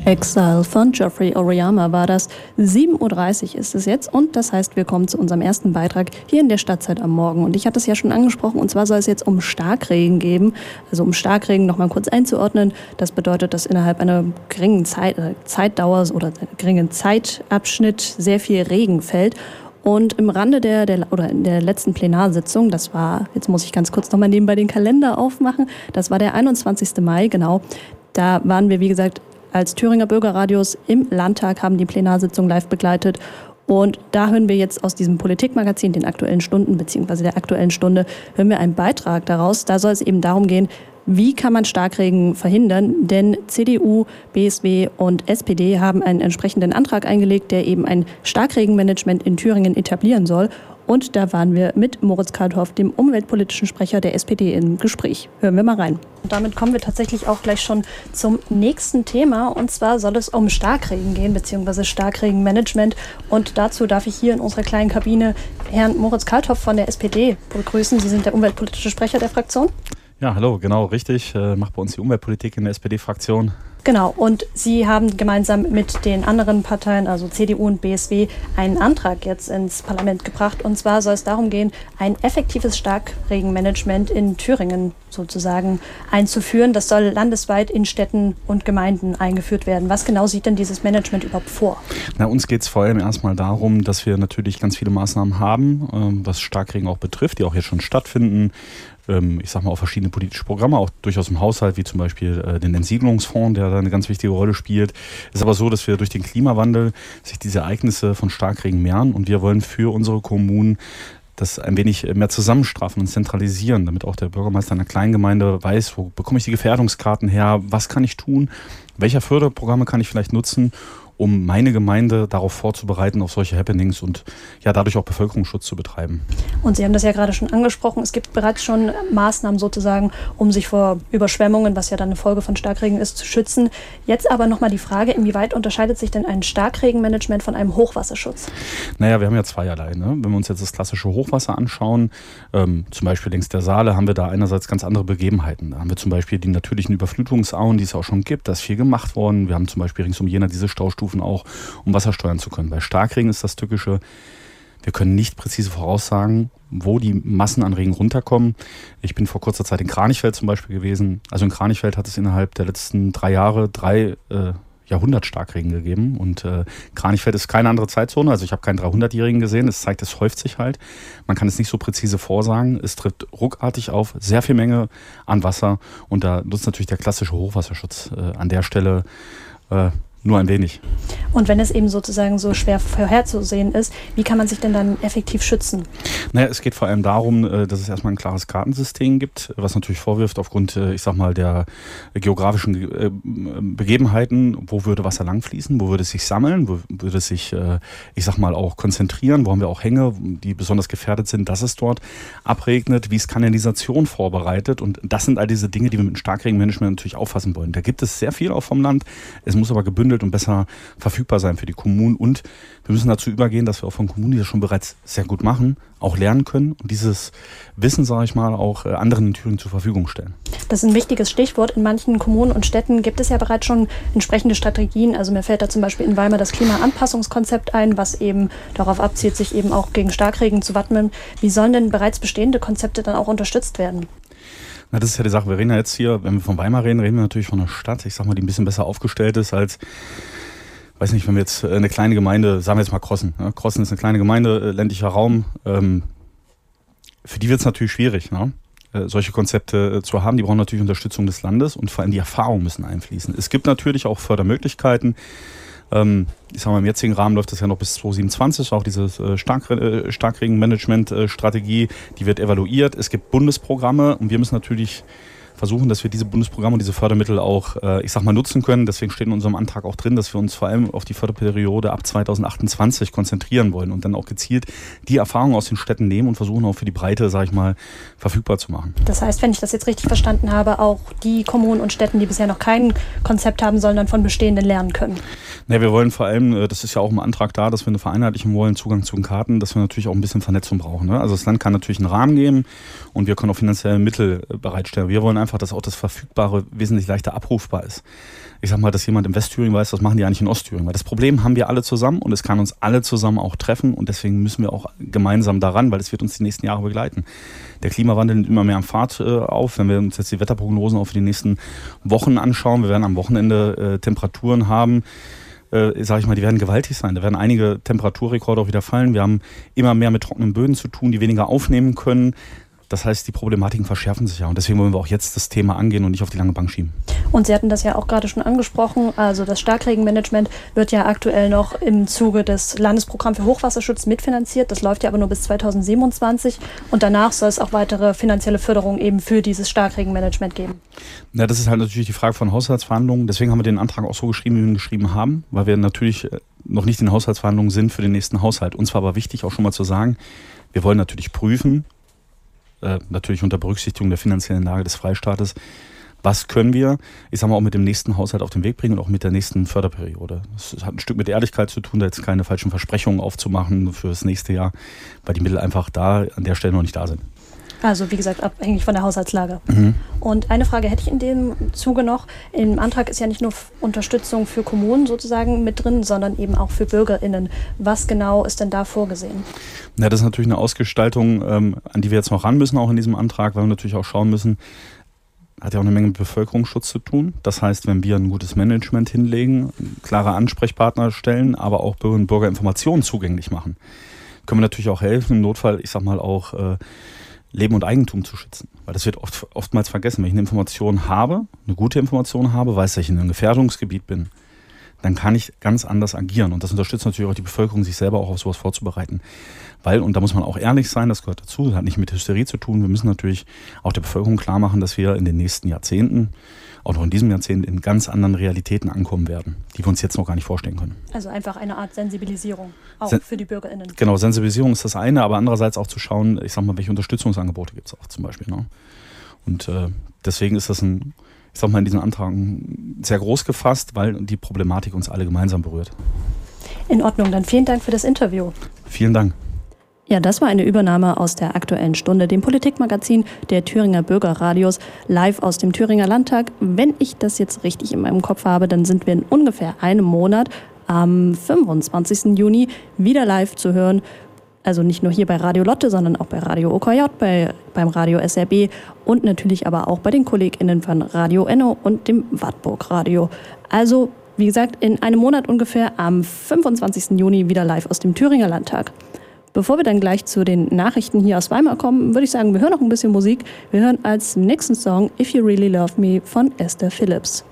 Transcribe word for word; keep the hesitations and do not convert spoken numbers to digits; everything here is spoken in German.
Exile von Geoffrey Oriyama war das. sieben Uhr dreißig ist es jetzt und das heißt, wir kommen zu unserem ersten Beitrag hier in der Stadtzeit am Morgen. Und ich hatte es ja schon angesprochen, und zwar soll es jetzt um Starkregen geben. Also um Starkregen nochmal kurz einzuordnen. Das bedeutet, dass innerhalb einer geringen Zeit, äh, Zeitdauer oder einer geringen Zeitabschnitt sehr viel Regen fällt. Und im Rande der, der, oder in der letzten Plenarsitzung, das war, jetzt muss ich ganz kurz nochmal nebenbei den Kalender aufmachen, das war der einundzwanzigsten Mai, genau. Da waren wir, wie gesagt, als Thüringer Bürgerradios im Landtag, haben die Plenarsitzung live begleitet. Und da hören wir jetzt aus diesem Politikmagazin, den Aktuellen Stunden, beziehungsweise der Aktuellen Stunde, hören wir einen Beitrag daraus. Da soll es eben darum gehen, wie kann man Starkregen verhindern? Denn C D U, B S W und S P D haben einen entsprechenden Antrag eingelegt, der eben ein Starkregenmanagement in Thüringen etablieren soll. Und da waren wir mit Moritz Kalthoff, dem umweltpolitischen Sprecher der S P D, im Gespräch. Hören wir mal rein. Und damit kommen wir tatsächlich auch gleich schon zum nächsten Thema. Und zwar soll es um Starkregen gehen, beziehungsweise Starkregenmanagement. Und dazu darf ich hier in unserer kleinen Kabine Herrn Moritz Kalthoff von der S P D begrüßen. Sie sind der umweltpolitische Sprecher der Fraktion. Ja, hallo, genau, richtig. Äh, macht bei uns die Umweltpolitik in der S P D-Fraktion. Genau, und Sie haben gemeinsam mit den anderen Parteien, also C D U und B S W, einen Antrag jetzt ins Parlament gebracht. Und zwar soll es darum gehen, ein effektives Starkregenmanagement in Thüringen sozusagen einzuführen. Das soll landesweit in Städten und Gemeinden eingeführt werden. Was genau sieht denn dieses Management überhaupt vor? Na, uns geht es vor allem erstmal darum, dass wir natürlich ganz viele Maßnahmen haben, ähm, was Starkregen auch betrifft, die auch jetzt schon stattfinden. Ich sag mal, auch verschiedene politische Programme, auch durchaus im Haushalt, wie zum Beispiel äh, den Entsiedlungsfonds, der da eine ganz wichtige Rolle spielt. Es ist aber so, dass wir durch den Klimawandel sich diese Ereignisse von Starkregen mehren und wir wollen für unsere Kommunen das ein wenig mehr zusammenstraffen und zentralisieren, damit auch der Bürgermeister einer Kleingemeinde weiß, wo bekomme ich die Gefährdungskarten her, was kann ich tun, welche Förderprogramme kann ich vielleicht nutzen, um meine Gemeinde darauf vorzubereiten, auf solche Happenings und ja dadurch auch Bevölkerungsschutz zu betreiben. Und Sie haben das ja gerade schon angesprochen, es gibt bereits schon Maßnahmen sozusagen, um sich vor Überschwemmungen, was ja dann eine Folge von Starkregen ist, zu schützen. Jetzt aber nochmal die Frage, inwieweit unterscheidet sich denn ein Starkregenmanagement von einem Hochwasserschutz? Naja, wir haben ja zweierlei. Ne? Wenn wir uns jetzt das klassische Hochwasser anschauen, ähm, zum Beispiel längs der Saale, haben wir da einerseits ganz andere Begebenheiten. Da haben wir zum Beispiel die natürlichen Überflutungsauen, die es auch schon gibt, da ist viel gemacht worden. Wir haben zum Beispiel rings um Jena diese Staustufen auch, um Wasser steuern zu können. Bei Starkregen ist das Tückische, wir können nicht präzise voraussagen, wo die Massen an Regen runterkommen. Ich bin vor kurzer Zeit in Kranichfeld zum Beispiel gewesen. Also in Kranichfeld hat es innerhalb der letzten drei Jahre drei äh, Jahrhundert Starkregen gegeben. Und äh, Kranichfeld ist keine andere Zeitzone. Also ich habe keinen dreihundertjährigen gesehen. Es zeigt, es häuft sich halt. Man kann es nicht so präzise vorsagen. Es tritt ruckartig auf, sehr viel Menge an Wasser. Und da nutzt natürlich der klassische Hochwasserschutz äh, an der Stelle äh, nur ein wenig. Und wenn es eben sozusagen so schwer vorherzusehen ist, wie kann man sich denn dann effektiv schützen? Naja, es geht vor allem darum, dass es erstmal ein klares Kartensystem gibt, was natürlich vorwirft aufgrund, ich sag mal, der geografischen Begebenheiten, wo würde Wasser langfließen, wo würde es sich sammeln, wo würde es sich, ich sag mal, auch konzentrieren, wo haben wir auch Hänge, die besonders gefährdet sind, dass es dort abregnet, wie ist Kanalisation vorbereitet, und das sind all diese Dinge, die wir mit dem Starkregenmanagement natürlich auffassen wollen. Da gibt es sehr viel auch vom Land, es muss aber gebündelt und besser verfügbar sein für die Kommunen, und wir müssen dazu übergehen, dass wir auch von Kommunen, die das schon bereits sehr gut machen, auch lernen können und dieses Wissen, sage ich mal, auch anderen in Thüringen zur Verfügung stellen. Das ist ein wichtiges Stichwort. In manchen Kommunen und Städten gibt es ja bereits schon entsprechende Strategien. Also mir fällt da zum Beispiel in Weimar das Klimaanpassungskonzept ein, was eben darauf abzielt, sich eben auch gegen Starkregen zu wappnen. Wie sollen denn bereits bestehende Konzepte dann auch unterstützt werden? Na, das ist ja die Sache. Wir reden ja jetzt hier, wenn wir von Weimar reden, reden wir natürlich von einer Stadt, ich sag mal, die ein bisschen besser aufgestellt ist als, weiß nicht, wenn wir jetzt eine kleine Gemeinde, sagen wir jetzt mal Krossen. Ne? Krossen ist eine kleine Gemeinde, ländlicher Raum. Ähm, für die wird es natürlich schwierig, ne? äh, solche Konzepte äh, zu haben. Die brauchen natürlich Unterstützung des Landes und vor allem die Erfahrungen müssen einfließen. Es gibt natürlich auch Fördermöglichkeiten. Ähm, ich sag mal, im jetzigen Rahmen läuft das ja noch bis zwanzig siebenundzwanzig, auch diese äh, Stark, äh, Starkregenmanagement-Strategie, die wird evaluiert. Es gibt Bundesprogramme und wir müssen natürlich versuchen, dass wir diese Bundesprogramme und diese Fördermittel auch, äh, ich sag mal, nutzen können. Deswegen steht in unserem Antrag auch drin, dass wir uns vor allem auf die Förderperiode ab zweitausendachtundzwanzig konzentrieren wollen und dann auch gezielt die Erfahrungen aus den Städten nehmen und versuchen auch für die Breite, sag ich mal, verfügbar zu machen. Das heißt, wenn ich das jetzt richtig verstanden habe, auch die Kommunen und Städten, die bisher noch kein Konzept haben, sollen dann von bestehenden lernen können? Ja, wir wollen vor allem, das ist ja auch im Antrag da, dass wir eine Vereinheitlichung wollen, Zugang zu den Karten, dass wir natürlich auch ein bisschen Vernetzung brauchen. Ne? Also das Land kann natürlich einen Rahmen geben und wir können auch finanzielle Mittel bereitstellen. Wir wollen einfach, dass auch das Verfügbare wesentlich leichter abrufbar ist. Ich sag mal, dass jemand im Westthüringen weiß, was machen die eigentlich in Ostthüringen. Weil das Problem haben wir alle zusammen und es kann uns alle zusammen auch treffen und deswegen müssen wir auch gemeinsam daran, weil es wird uns die nächsten Jahre begleiten. Der Klimawandel nimmt immer mehr an Fahrt äh, auf. Wenn wir uns jetzt die Wetterprognosen auch für die nächsten Wochen anschauen, wir werden am Wochenende äh, Temperaturen haben, äh, sage ich mal, die werden gewaltig sein. Da werden einige Temperaturrekorde auch wieder fallen. Wir haben immer mehr mit trockenen Böden zu tun, die weniger aufnehmen können. Das heißt, die Problematiken verschärfen sich ja und deswegen wollen wir auch jetzt das Thema angehen und nicht auf die lange Bank schieben. Und Sie hatten das ja auch gerade schon angesprochen, also das Starkregenmanagement wird ja aktuell noch im Zuge des Landesprogramms für Hochwasserschutz mitfinanziert. Das läuft ja aber nur bis zweitausendsiebenundzwanzig und danach soll es auch weitere finanzielle Förderung eben für dieses Starkregenmanagement geben. Ja, das ist halt natürlich die Frage von Haushaltsverhandlungen. Deswegen haben wir den Antrag auch so geschrieben, wie wir ihn geschrieben haben, weil wir natürlich noch nicht in Haushaltsverhandlungen sind für den nächsten Haushalt. Uns war aber wichtig, auch schon mal zu sagen, wir wollen natürlich prüfen, Äh, natürlich unter Berücksichtigung der finanziellen Lage des Freistaates. Was können wir, ich sag mal, auch mit dem nächsten Haushalt auf den Weg bringen und auch mit der nächsten Förderperiode. Das hat ein Stück mit Ehrlichkeit zu tun, da jetzt keine falschen Versprechungen aufzumachen für das nächste Jahr, weil die Mittel einfach da an der Stelle noch nicht da sind. Also wie gesagt, abhängig von der Haushaltslage. Mhm. Und eine Frage hätte ich in dem Zuge noch. Im Antrag ist ja nicht nur Unterstützung für Kommunen sozusagen mit drin, sondern eben auch für BürgerInnen. Was genau ist denn da vorgesehen? Ja, das ist natürlich eine Ausgestaltung, ähm, an die wir jetzt noch ran müssen, auch in diesem Antrag, weil wir natürlich auch schauen müssen, hat ja auch eine Menge mit Bevölkerungsschutz zu tun. Das heißt, wenn wir ein gutes Management hinlegen, klare Ansprechpartner stellen, aber auch Bürgerinnen und Bürger Informationen zugänglich machen, können wir natürlich auch helfen, im Notfall, ich sag mal auch, äh, Leben und Eigentum zu schützen. Weil das wird oft, oftmals vergessen. Wenn ich eine Information habe, eine gute Information habe, weiß, dass ich in einem Gefährdungsgebiet bin, dann kann ich ganz anders agieren. Und das unterstützt natürlich auch die Bevölkerung, sich selber auch auf sowas vorzubereiten. Weil, und da muss man auch ehrlich sein, das gehört dazu, das hat nicht mit Hysterie zu tun, wir müssen natürlich auch der Bevölkerung klar machen, dass wir in den nächsten Jahrzehnten, auch noch in diesem Jahrzehnt, in ganz anderen Realitäten ankommen werden, die wir uns jetzt noch gar nicht vorstellen können. Also einfach eine Art Sensibilisierung, auch Sen- für die BürgerInnen. Genau, Sensibilisierung ist das eine, aber andererseits auch zu schauen, ich sag mal, welche Unterstützungsangebote gibt es auch zum Beispiel. Ne? Und äh, deswegen ist das ein, ich sag mal, in diesem Antrag sehr groß gefasst, weil die Problematik uns alle gemeinsam berührt. In Ordnung, dann vielen Dank für das Interview. Vielen Dank. Ja, das war eine Übernahme aus der Aktuellen Stunde, dem Politikmagazin der Thüringer Bürgerradios, live aus dem Thüringer Landtag. Wenn ich das jetzt richtig in meinem Kopf habe, dann sind wir in ungefähr einem Monat am fünfundzwanzigsten Juni wieder live zu hören. Also nicht nur hier bei Radio Lotte, sondern auch bei Radio O K J, bei, beim Radio S R B und natürlich aber auch bei den KollegInnen von Radio Enno und dem Wartburg Radio. Also, wie gesagt, in einem Monat ungefähr am fünfundzwanzigsten Juni wieder live aus dem Thüringer Landtag. Bevor wir dann gleich zu den Nachrichten hier aus Weimar kommen, würde ich sagen, wir hören noch ein bisschen Musik. Wir hören als nächsten Song If You Really Love Me von Esther Phillips.